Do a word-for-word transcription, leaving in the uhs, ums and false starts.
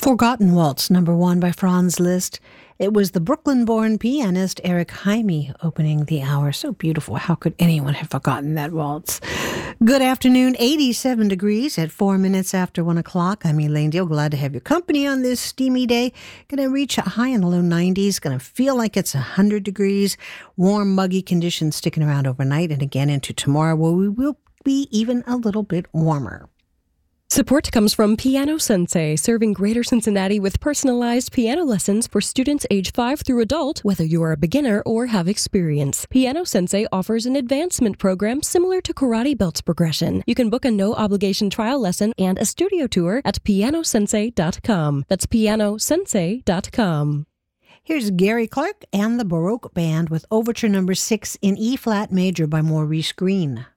Forgotten Waltz, number one by Franz Liszt. It was the Brooklyn-born pianist Eric Jaime opening the hour. So beautiful. How could anyone have forgotten that waltz? Good afternoon. eighty-seven degrees at four minutes after one o'clock. I'm Elaine Deal. Glad to have your company on this steamy day. Going to reach a high in the low nineties. Going to feel like it's one hundred degrees. Warm, muggy conditions sticking around overnight and again into tomorrow, where we will be even a little bit warmer. Support comes from Piano Sensei, serving Greater Cincinnati with personalized piano lessons for students age five through adult, whether you are a beginner or have experience. Piano Sensei offers an advancement program similar to Karate Belts progression. You can book a no-obligation trial lesson and a studio tour at piano sensei dot com. That's piano sensei dot com. Here's Gary Clark and the Baroque Band with Overture Number six in E-flat major by Maurice Greene.